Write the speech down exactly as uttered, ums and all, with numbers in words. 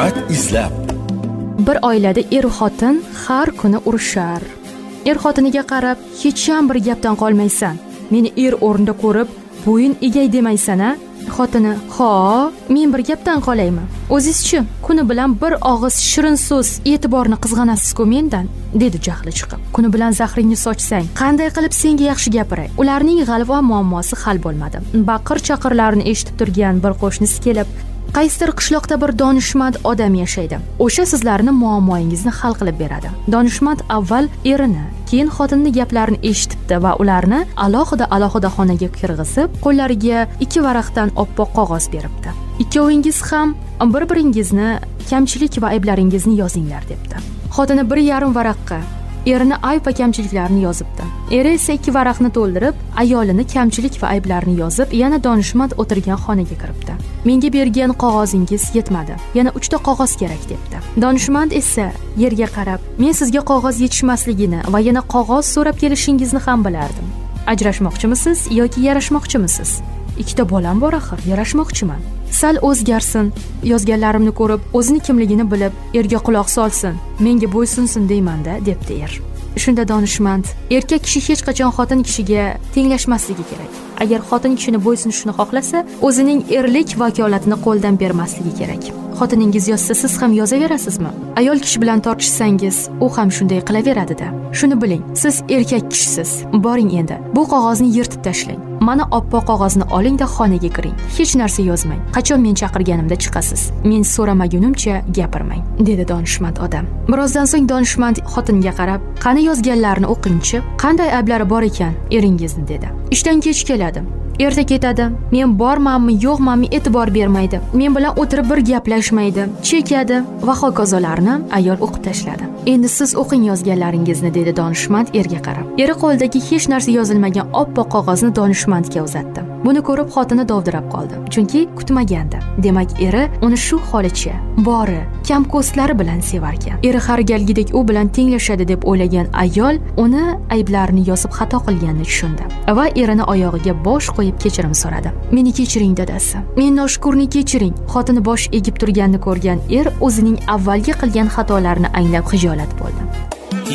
hikmat izlab. Bir oilada er xotin har kuni urushar. Er xotiniga qarab, hech ham bir gapdan qolmaysan. Meni er o'rnida ko'rib, bo'yin egay demaysan-a? Xotini: "Ha, men bir gapdan qolaymi? O'zingizchi, kuni bilan bir og'iz shirin so'z, e'tiborni qizg'anasiz-ku mendan", dedi jahli chiqib. Kuni bilan zahringni sochsang, qanday qilib senga yaxshi gapiray? Ularning g'alva muammosi hal bo'lmadi. Baqir-chaqirlarni eshitib turgan bir qo'shnisi kelib, qaysidir qishloqda bir donishmand odam yashaydi. O'sha sizlarning muammoingizni hal qilib beradi. Donishmand avval erini, keyin xotinning gaplarini eshitibdi va ularni alohida-alohida xonaga kirg'izib, qo'llariga ikki varaqdan oppoq qog'oz beribdi. Ikkovingiz ham bir-biringizni kamchilik va ayblaringizni yozinglar debdi. Xotini bir yarim varaqqa erini ayb va kamchiliklarini yozibdi. Eri esa ikki varaqni to'ldirib, ayolini kamchilik va ayblarini yozib, yana donishmand o'tirgan xonaga kiribdi. "Menga bergan qog'ozingiz yetmadi. Yana uchta qog'oz kerak", debdi. Donishmand esa yerga qarab, "Men sizga qog'oz yetishmasligini va yana qog'oz so'rab kelishingizni ham bilardim. Ajrashmoqchimisiz yoki yarashmoqchimisiz? Ikkita bolam bor axir, yarashmoqchiman. Sal o'zgarsin, yozganlarimni ko'rib, o'zini kimligini bilib, erga quloq solsin, menga bo'ysunsin deyman-da", debdi er. Shunda donishmand: "Erkak kishi hech qachon xotin kishiga tenglashmasligi kerak. Agar xotin kishini bo'ysunishni xohlasa, o'zining erlik vakolatini qo'ldan bermasligi kerak. Xotiningiz yozsa, siz ham yozaverasizmi? Ayol kishi bilan tortishsangiz, u ham shunday qilaveradi-da. Shuni biling, siz erkak kishisiz. Boring endi, bu qog'ozni yirtib tashlang. Mana oppoq qog'ozni oling-da xonaga kiring. Hech narsa yozmang. Qachon men chaqirganimda chiqasiz. Men so'ramagunimcha gapirmang", dedi donishmand odam. Birozdan so'ng donishmand xotinga qarab, "Qani yozganlarini o'qingchi, qanday ayblari bor ekan eringizni", dedi. "Ishdan kech keladi. Erta ketadi. Men bormanmi, yo'qmanmi e'tibor bermaydi. Men bilan o'tirib bir gaplashmaydi, chekadi" va hokazolarni ayol o'qib tashladi. "Endi siz o'qing yozganlaringizni", dedi donishmand erga qarab. Eri qo'lidagi hech narsa yozilmagan oppoq qog'ozni donishmandga uzatdi. Buni ko'rib xotini dovdirab qoldi, chunki kutmagandi. Demak, eri uni shu holicha, bori, kamko'stlari bilan sevarkan. Eri har galgidek u bilan tenglashadi deb o'ylagan ayol uni ayblarini yozib xato qilganini tushundi va erini oyog'iga bosh qo'yib kechirim so'radi. "Meni kechiring, dadasi. Men noshukurni kechiring." Xotini bosh egib turganini ko'rgan er o'zining avvalgi qilgan xatolarini anglab xijolat bo'ldi.